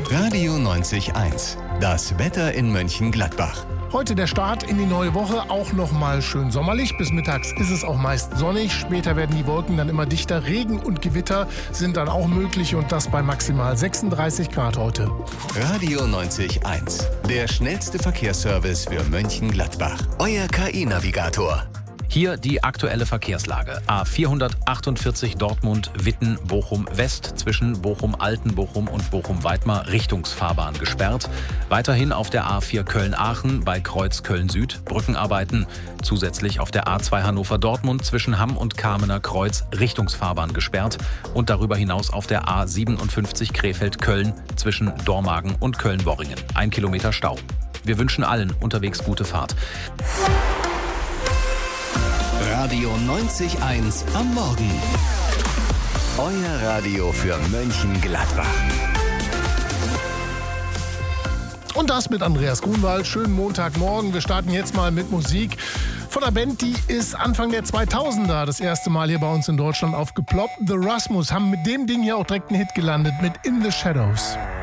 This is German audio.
Radio 90.1. Das Wetter in Mönchengladbach. Heute der Start in die neue Woche, auch nochmal schön sommerlich. Bis mittags ist es auch meist sonnig. Später werden die Wolken dann immer dichter. Regen und Gewitter sind dann auch möglich und das bei maximal 36 Grad heute. Radio 90.1. Der schnellste Verkehrsservice für Mönchengladbach. Euer KI-Navigator. Hier die aktuelle Verkehrslage. A448 Dortmund-Witten-Bochum-West zwischen Bochum-Altenbochum und Bochum-Weidmar Richtungsfahrbahn gesperrt. Weiterhin auf der A4 Köln-Aachen bei Kreuz Köln-Süd Brückenarbeiten. Zusätzlich auf der A2 Hannover-Dortmund zwischen Hamm und Kamener Kreuz Richtungsfahrbahn gesperrt. Und darüber hinaus auf der A57 Krefeld-Köln zwischen Dormagen und Köln-Worringen. 1 Kilometer Stau. Wir wünschen allen unterwegs gute Fahrt. Radio 90.1 am Morgen. Euer Radio für Mönchengladbach. Und das mit Andreas Grunwald. Schönen Montagmorgen. Wir starten jetzt mal mit Musik von einer Band, die ist Anfang der 2000er das erste Mal hier bei uns in Deutschland aufgeploppt. The Rasmus haben mit dem Ding hier auch direkt einen Hit gelandet mit In the Shadows.